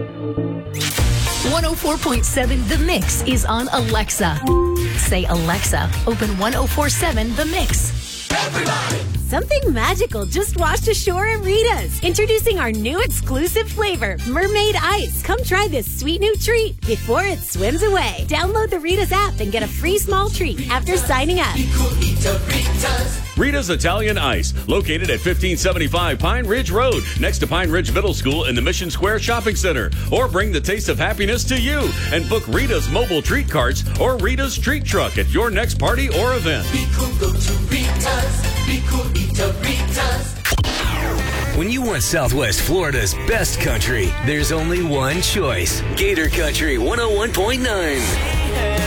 104.7 The Mix is on Alexa. Say, Alexa, open 104.7 The Mix. Everybody! Something magical just washed ashore at Rita's. Introducing our new exclusive flavor, Mermaid Ice. Come try this sweet new treat before it swims away. Download the Rita's app and get a free small treat after signing up. Rita's Italian Ice, located at 1575 Pine Ridge Road, next to Pine Ridge Middle School in the Mission Square Shopping Center. Or bring the taste of happiness to you and book Rita's mobile treat carts or Rita's treat truck at your next party or event. Be cool, go to Rita's. Be cool, eat a Rita's. When you want Southwest Florida's best country, there's only one choice. Gator Country 101.9.